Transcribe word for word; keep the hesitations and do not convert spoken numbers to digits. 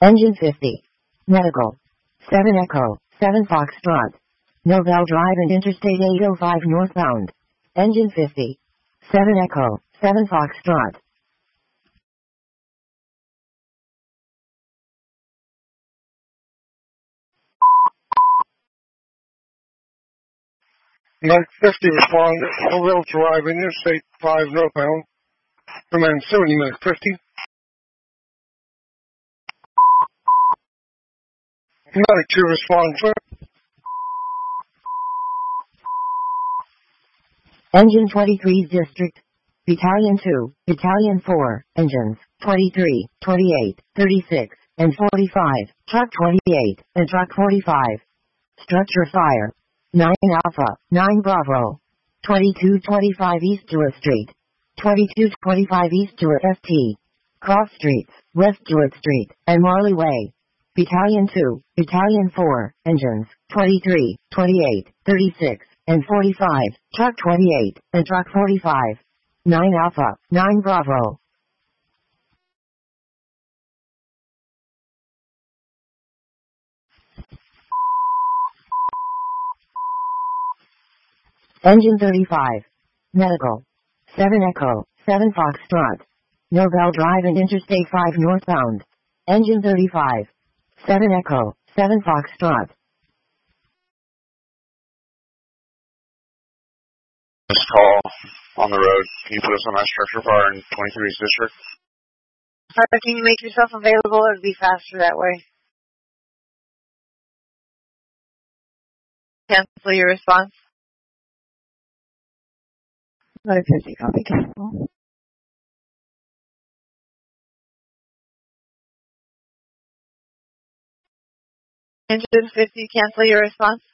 Engine fifty. Medical. seven Echo, seven Foxtrot. Novell Drive and Interstate eight oh five northbound. Engine fifty. seven Echo, seven Foxtrot. nine fifty respond, Novell Drive and Interstate five northbound. Command seventy nine fifty. Medic two respond, sir. Engine twenty-three's District. Battalion two, Battalion four, Engines twenty-three, twenty-eight, thirty-six, and forty-five, Truck twenty-eight, and Truck forty-five. Structure fire. nine Alpha, nine Bravo. twenty-two twenty-five East Jewett Street. twenty-two twenty-five East Jewett S T. Cross Streets, West Jewett Street, and Marley Way. Battalion two, Battalion four, Engines twenty-three, twenty-eight, thirty-six, and forty-five, Truck twenty-eight, and Truck forty-five. nine Alpha, nine Bravo. Engine thirty-five. Medical. seven Echo, seven Foxtrot. Novell Drive and Interstate five northbound. Engine thirty-five. seven Echo, seven Foxtrot. This call on the road. Can you put us on that structure fire in twenty-three's district? Sorry, can you make yourself available? It would be faster that way. Cancel your response. eleven fifty, copy, cancel. Engine fifty, cancel your response.